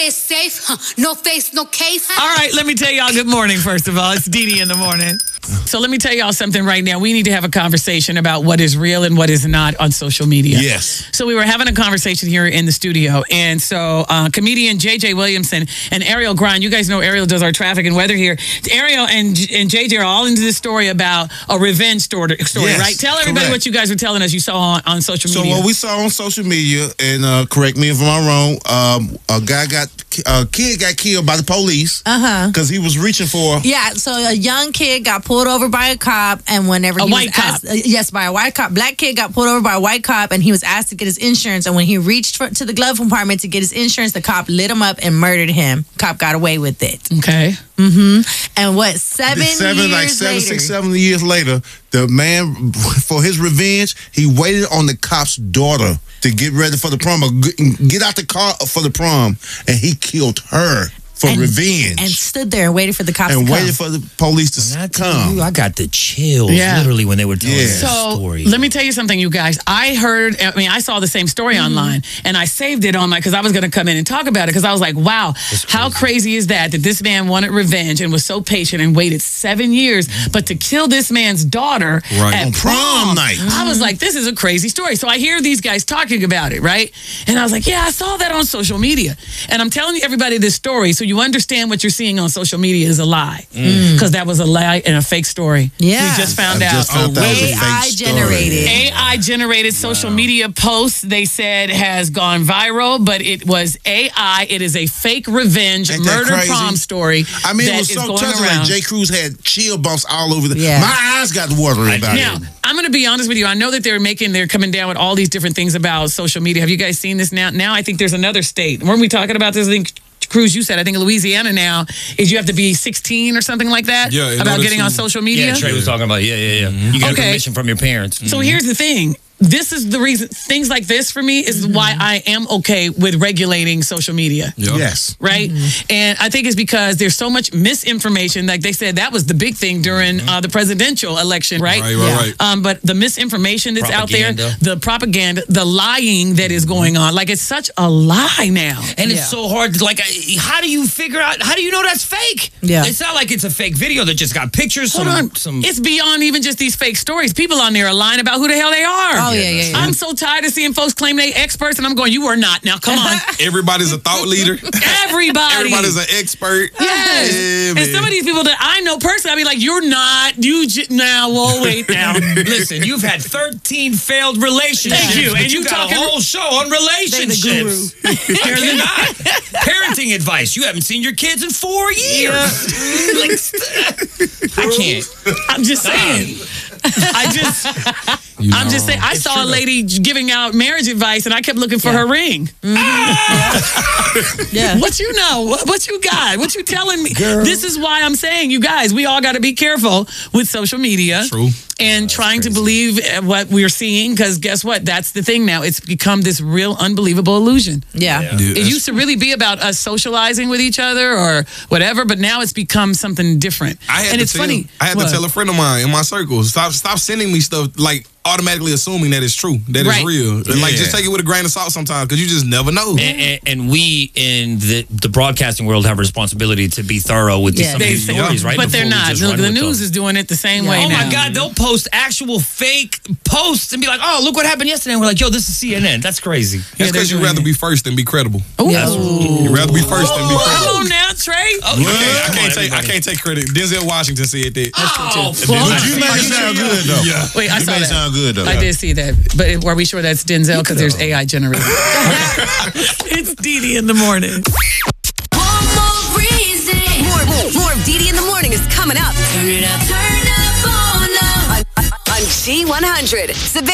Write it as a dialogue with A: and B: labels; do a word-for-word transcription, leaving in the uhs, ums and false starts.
A: It's safe, huh? No face, no case.
B: All right, let me tell y'all good morning, first of all. It's Dee Dee in the morning. So let me tell y'all something right now. We need to have a conversation about what is real and what is not on social media.
C: Yes.
B: So we were having a conversation here in the studio. And so uh, comedian J J Williamson and Ariel Grind, you guys know Ariel does our traffic and weather here. Ariel and, and J J are all into this story about a revenge story, story
C: yes,
B: right? Tell everybody
C: correct.
B: what you guys were telling us you saw on, on social
C: So
B: media.
C: what we saw on social media, and uh, correct me if I'm wrong, um, a guy got, a kid got killed by the police
D: Uh-huh.
C: because he was reaching for.
D: Yeah, so a young kid got pulled over by a cop, and whenever
B: A
D: he
B: white
D: was
B: cop.
D: asked, uh, yes, by a white cop, black kid got pulled over by a white cop, and he was asked to get his insurance. And when he reached for, to the glove compartment to get his insurance, the cop lit him up and murdered him. Cop got away with it.
B: Okay.
D: Mm-hmm. And what seven,
C: Seven,
D: years
C: like seven,
D: later?
C: six, seven years later, the man, for his revenge, he waited on the cop's daughter to get ready for the prom, or g- get out the car for the prom, and he killed her for
D: And-
C: revenge.
D: and stood there and waited for the cops
C: and
D: to come.
C: waited for the police to
E: When I tell
C: come.
E: you, I got the chills
B: Yeah.
E: literally when they were telling
C: Yeah.
E: that
B: So
E: story.
B: let me tell you something, you guys. I heard, I mean, I saw the same story
D: Mm-hmm.
B: online, and I saved it on my, because I was going to come in and talk about it, because I was like, wow, how crazy is that, that this man wanted revenge and was so patient and waited seven years, but to kill this man's daughter
C: Right.
B: at
C: On prom night.
B: I was like, this is a crazy story. So I hear these guys talking about it, right? And I was like, yeah, I saw that on social media. And I'm telling everybody this story so you understand what you're seeing on social media is a lie. Because that was a lie and a fake story.
D: Yeah.
B: We just found
C: I
B: out.
C: just found out it was a
D: A I
C: fake story.
D: generated.
B: A I generated social media posts, they said, has gone viral, but it was A I. It is a fake revenge
C: Ain't that
B: murder
C: crazy?
B: prom story.
C: I mean, it
B: that
C: was
B: is
C: so
B: going
C: touching.
B: around.
C: Like J. Cruz had chill bumps all over the.
D: Yeah.
C: My eyes got watery about
B: Now,
C: it.
B: I'm going to be honest with you. I know that they're making, they're coming down with all these different things about social media. Have you guys seen this now? Now I think there's another state. Weren't we talking about this? I think, Cruz, you said, I think Louisiana now is you have to be sixteen or something like that
F: Yeah, in
B: about
F: order
B: getting
F: to-
B: on social media.
E: yeah, Trey was talking about, yeah, yeah, yeah. You got
B: Okay.
E: permission from your parents.
B: So here's the thing. This is the reason, things like this for me is why I am okay with regulating social media.
F: Yep.
C: Yes.
B: Right? And I think it's because there's so much misinformation. Like they said, that was the big thing during uh, the presidential election, right?
F: Right, right, right.
B: Um, but the misinformation that's out
E: Propaganda.
B: there, the propaganda, the lying that is going on, like it's such a lie now.
E: And
D: Yeah.
E: it's so hard to, like, I- how do you figure out, how do you know that's fake?
D: Yeah.
E: It's not like it's a fake video that just got pictures.
B: Hold
E: some,
B: on.
E: Some,
B: It's beyond even just these fake stories. People on there are lying about who the hell they are.
D: Oh, yeah, yeah, yeah.
B: I'm so tired of seeing folks claim they experts, and I'm going, you are not. Now, come on.
F: Everybody's a thought leader.
B: Everybody.
F: Everybody's an expert.
B: Yes.
F: Yeah,
B: And
F: man.
B: some of these people that I know personally, I'd be like, you're not. You j- now, well, wait now.
E: listen, you've had thirteen failed relationships.
B: Thank you.
E: but
B: And
E: you
B: you
E: got
B: talking-
E: a whole show on relationships. You're not. Parenting advice. You haven't seen your kids in four years. Like, st- I can't.
B: I'm just saying. I just, I'm just saying. I saw a lady giving out marriage advice, and I kept looking for
D: Yeah.
B: her ring.
D: Yeah.
B: What you know? What, what you got? What you telling me? This is why I'm saying, you guys, we all got to be careful with social media.
F: True.
B: And trying to believe uh, what we're seeing, because guess what? That's the thing now. It's become this real unbelievable illusion.
D: Yeah.
F: Yeah,
B: It
F: that's-
B: used to really be about us socializing with each other or whatever, but now it's become something different.
F: I had
B: and
F: to
B: it's
F: tell,
B: funny.
F: I had
B: What?
F: to tell a friend of mine in my circle, stop stop sending me stuff like automatically assuming that it's true, that
B: Right.
F: it's real. Like
C: Yeah.
F: just take it with a grain of salt sometimes because you just never know.
E: And, and, and we in the, the broadcasting world have a responsibility to be thorough with these,
D: Yeah.
E: some of these
B: They-
E: stories, right?
B: But they're
E: Before we
B: not.
E: just
B: Look,
E: run
B: the
E: with
B: news
E: them.
B: is doing it the same way
E: Oh
B: now.
E: my God, they'll post actual fake posts and be like, oh, look what happened yesterday. And we're like, yo, this is C N N. That's crazy.
F: That's
B: they're
F: because you'd
B: doing
F: rather
B: it.
F: be first than be credible.
B: Ooh.
F: You'd rather be first than be
B: Come
F: credible.
B: on now, Trey.
E: Oh,
F: I can't, I
E: come
F: can't
E: on,
F: take I
E: everybody.
F: can't take credit. Denzel Washington said that.
E: Oh,
B: Well,
C: But you made it sound good, though.
F: Yeah.
B: Wait, I
C: You
B: saw
C: made it
B: that.
C: sound good, though.
B: I did see that. But are we sure that's Denzel? Because there's A I generated. It's Dee Dee in the morning.
A: One more reason.
G: More, more, more of Dee Dee in the morning is coming up
A: Turn it up. Turn up on up.
G: on, on G one hundred. Savannah